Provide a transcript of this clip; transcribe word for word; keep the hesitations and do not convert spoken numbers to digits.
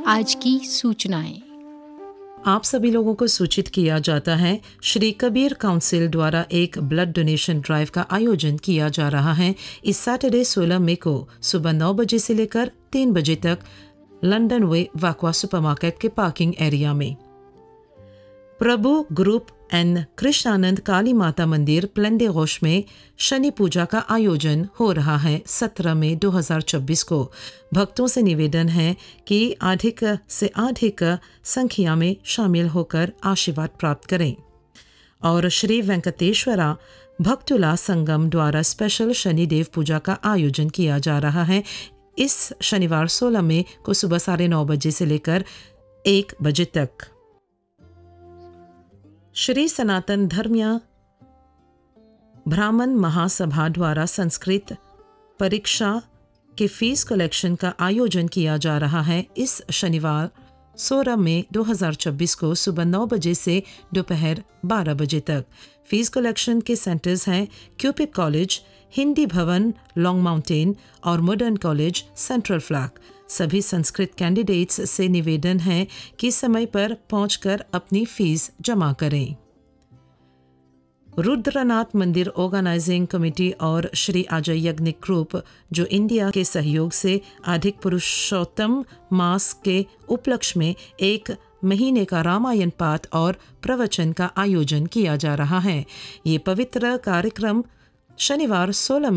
आज की सूचनाएं। आप सभी लोगों को सूचित किया जाता है, श्री कबीर काउंसिल द्वारा एक ब्लड डोनेशन ड्राइव का आयोजन किया जा रहा है इस सैटरडे सोलह मई को सुबह नौ बजे से लेकर तीन बजे तक लंदन वे वाकवा सुपरमार्केट के पार्किंग एरिया में। प्रभु ग्रुप एंड कृष्णानंद काली माता मंदिर प्लेंडे रोश में शनि पूजा का आयोजन हो रहा है सत्रह मई दो हज़ार चौबीस को। भक्तों से निवेदन है कि अधिक से अधिक संख्या में शामिल होकर आशीर्वाद प्राप्त करें। और श्री वेंकटेश्वरा भक्तुला संगम द्वारा स्पेशल शनिदेव पूजा का आयोजन किया जा रहा है इस शनिवार सोलह मई को सुबह साढ़े नौ बजे से लेकर एक बजे तक। श्री सनातन धर्मीय ब्राह्मण महासभा द्वारा संस्कृत परीक्षा के फीस कलेक्शन का आयोजन किया जा रहा है इस शनिवार सोलह मई दो हज़ार चौबीस को सुबह नौ बजे से दोपहर बारह बजे तक। फीस कलेक्शन के सेंटर्स हैं क्यूपिप college, Hindi Bhavan long mountain और मॉडर्न कॉलेज सेंट्रल फ्लैग। सभी संस्कृत कैंडिडेट्स से निवेदन है कि समय पर पहुंचकर अपनी फीस जमा करें। रुद्रनाथ मंदिर ऑर्गेनाइजिंग कमेटी और श्री अजय यज्ञ ग्रुप जो इंडिया के सहयोग से अधिक पुरुषोत्तम मास के उपलक्ष्य में एक महीने का रामायण पाठ और प्रवचन का आयोजन किया जा रहा है। ये पवित्र कार्यक्रम शनिवार सोलह